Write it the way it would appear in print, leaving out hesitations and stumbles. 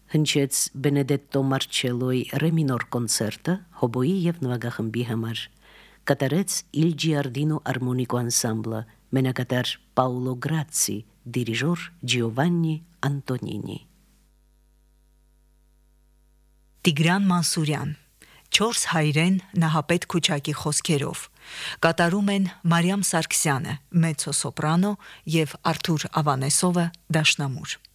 հնչեց Բենեդետտո Մարչելոյի ռե մինոր կոնցերտը հոբոյի եւ նվագախմբի համար։ Կատարեց Il Giardino Armonico Ensemble, մենակատար Paolo Grazzi, դիրիժոր Giovanni Antonini։ Տիգրան Մանսուրյան, 4 հայրեն Նահապետ Քուչակի խոսքերով, կատարում են Մարիամ Սարգսյանը, մեծո սոպրանո եւ Արթուր Ավանեսովը դաշնամուր։